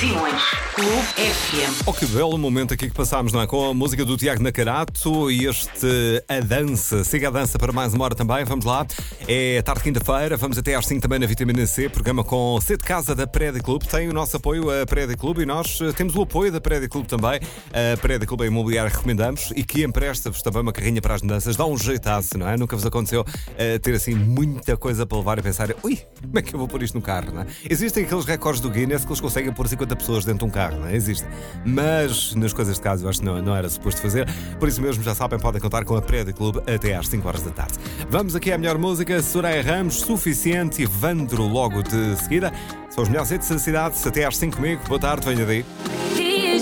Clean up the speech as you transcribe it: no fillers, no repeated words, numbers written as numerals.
Simões, Clube FM. Oh, que belo momento aqui que passámos, não é? Com a música do Tiago Nacarato e A Dança. Siga a dança para mais uma hora também, vamos lá. É tarde de quinta-feira, vamos até às 5 também na Vitamina C, programa com C de Casa da Prédia Clube. Tem o nosso apoio a Prédia Clube e nós temos o apoio da Prédia Clube também. A Prédia Clube é imobiliária que recomendamos e que empresta-vos também uma carrinha para as mudanças. Dá um jeitaço, não é? Nunca vos aconteceu ter assim muita coisa para levar e pensar, ui, como é que eu vou pôr isto no carro, não é? Existem aqueles recordes do Guinness que eles conseguem pôr 50 pessoas dentro de um carro, não é? Existem. Mas nas coisas de casa eu acho que não era suposto fazer. Por isso mesmo, já sabem, podem contar com a Prédia Clube até às 5 horas da tarde. Vamos aqui à melhor música, Soraya Ramos, Suficiente e Vandro logo de seguida. São os melhores hits da cidade, até às 5 comigo. Boa tarde, venha daí.